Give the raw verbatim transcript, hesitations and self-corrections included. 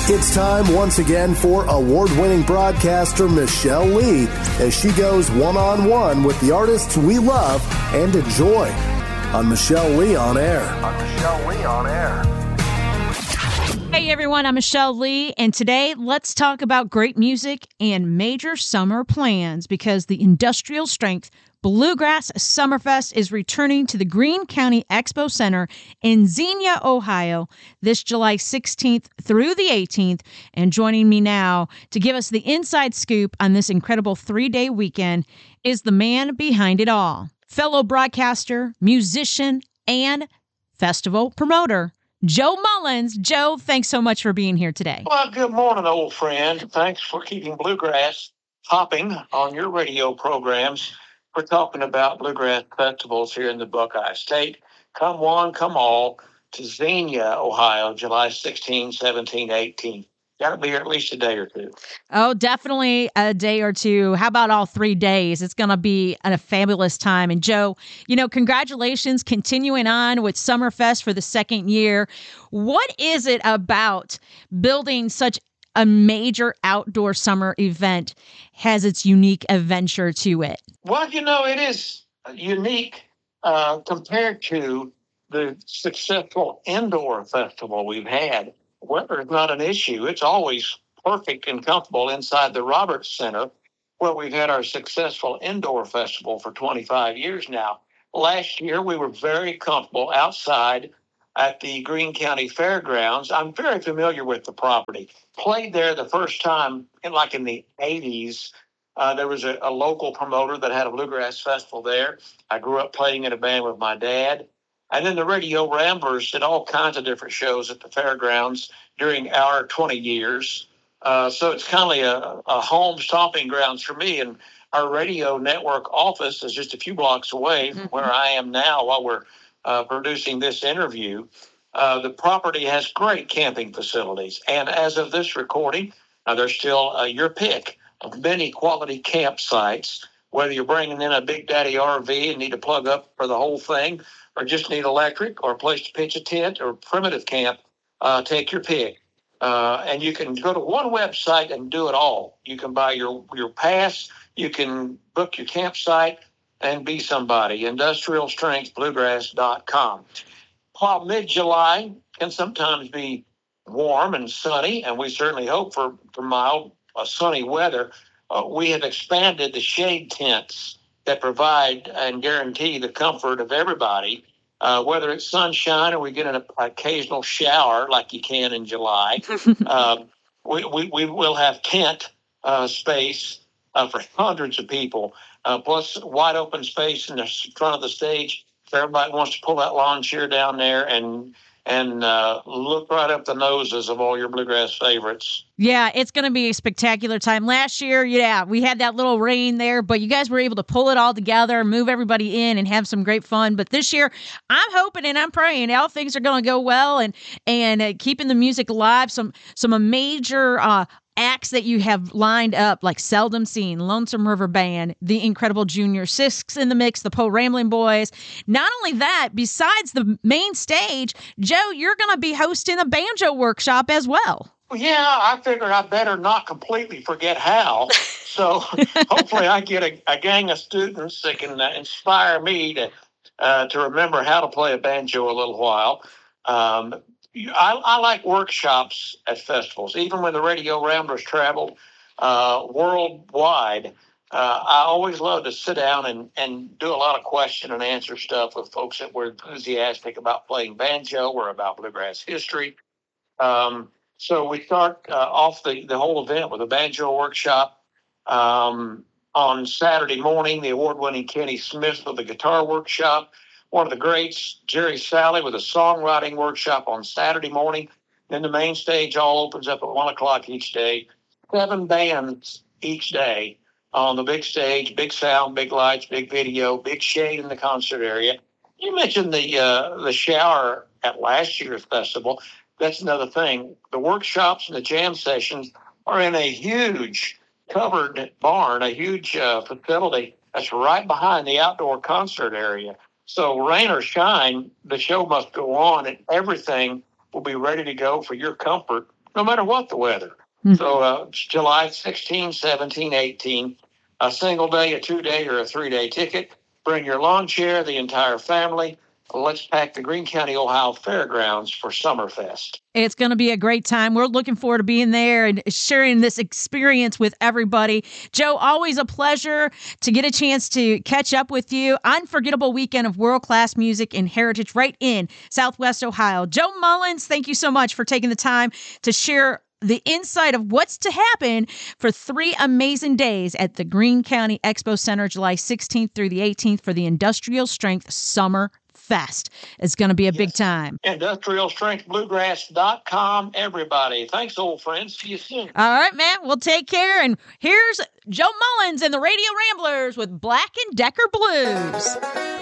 It's time once again for award-winning broadcaster Michelle Lee as she goes one-on-one with the artists we love and enjoy on Michelle Lee on Air. On Michelle Lee on Air. Hey everyone, I'm Michelle Lee, and today let's talk about great music and major summer plans because the Industrial Strength Bluegrass Summerfest is returning to the Greene County Expo Center in Xenia, Ohio, this July sixteenth through the eighteenth. And joining me now to give us the inside scoop on this incredible three-day weekend is the man behind it all, fellow broadcaster, musician, and festival promoter, Joe Mullins. Joe, thanks so much for being here today. Well, good morning, old friend. Thanks for keeping bluegrass hopping on your radio programs. We're talking about bluegrass festivals here in the Buckeye State. Come one, come all to Xenia, Ohio, July sixteenth, seventeenth, eighteenth. Got to be here at least a day or two. Oh, definitely a day or two. How about all three days? It's going to be a fabulous time. And Joe, you know, congratulations continuing on with Summerfest for the second year. What is it about building such a major outdoor summer event has its unique adventure to it? Well, you know, it is unique uh, compared to the successful indoor festival we've had. Weather is not an issue. It's always perfect and comfortable inside the Roberts Center, where we've had our successful indoor festival for twenty-five years now. Last year, we were very comfortable outside at the Greene County Fairgrounds. I'm very familiar with the property. Played there the first time in like in the eighties. Uh, there was a, a local promoter that had a bluegrass festival there. I grew up playing in a band with my dad. And then the Radio Ramblers did all kinds of different shows at the fairgrounds during our twenty years. Uh, so it's kind of a, a home stomping grounds for me. And our radio network office is just a few blocks away from where I am now while we're uh, producing this interview. Uh, the property has great camping facilities. And as of this recording, uh, there's still uh, your pick of many quality campsites, whether you're bringing in a Big Daddy R V and need to plug up for the whole thing, or just need electric or a place to pitch a tent or primitive camp, uh, take your pick. Uh, and you can go to one website and do it all. You can buy your, your pass, you can book your campsite, and be somebody. industrial strength bluegrass dot com. While mid-July can sometimes be warm and sunny, and we certainly hope for, for mild, uh, sunny weather, uh, we have expanded the shade tents that provide and guarantee the comfort of everybody, uh, whether it's sunshine or we get an occasional shower like you can in July. um, we, we, we will have tent uh, space uh, for hundreds of people, uh, plus wide open space in the front of the stage if everybody wants to pull that lawn chair down there and and uh, look right up the noses of all your bluegrass favorites. Yeah, it's going to be a spectacular time. Last year, yeah, we had that little rain there, but you guys were able to pull it all together, move everybody in, and have some great fun. But this year, I'm hoping and I'm praying all things are going to go well and and uh, keeping the music alive. Some some major uh, acts that you have lined up, like Seldom Seen, Lonesome River Band, the incredible Junior Six in the mix, the Poe Rambling Boys. Not only that, besides the main stage, Joe, you're going to be hosting a banjo workshop as well. Yeah, I figured I better not completely forget how. So hopefully I get a, a gang of students that can uh, inspire me to uh, to remember how to play a banjo a little while. Um, I, I like workshops at festivals. Even when the Radio Ramblers traveled uh, worldwide, uh, I always love to sit down and, and do a lot of question and answer stuff with folks that were enthusiastic about playing banjo or about bluegrass history. Um, so we start uh, off the, the whole event with a banjo workshop. Um, on Saturday morning, the award-winning Kenny Smith with the guitar workshop. One of the greats, Jerry Salley, with a songwriting workshop on Saturday morning. Then the main stage all opens up at one o'clock each day. Seven bands each day on the big stage, big sound, big lights, big video, big shade in the concert area. You mentioned the uh, the shower at last year's festival. That's another thing. The workshops and the jam sessions are in a huge covered barn, a huge uh, facility that's right behind the outdoor concert area. So rain or shine, the show must go on, and everything will be ready to go for your comfort no matter what the weather. Mm-hmm. So uh, July sixteenth, seventeenth, eighteenth, a single day, a two-day, or a three-day ticket. Bring your lawn chair, the entire family. Let's pack the Greene County, Ohio Fairgrounds for Summerfest. It's going to be a great time. We're looking forward to being there and sharing this experience with everybody. Joe, always a pleasure to get a chance to catch up with you. Unforgettable weekend of world-class music and heritage right in Southwest Ohio. Joe Mullins, thank you so much for taking the time to share the insight of what's to happen for three amazing days at the Greene County Expo Center, July sixteenth through the eighteenth for the Industrial Strength Summer Fest. It's going to be a yes. big time. industrial strength bluegrass dot com, everybody. Thanks, old friends. See you soon. All right, man. We'll take care. And here's Joe Mullins and the Radio Ramblers with Black and Decker Blues.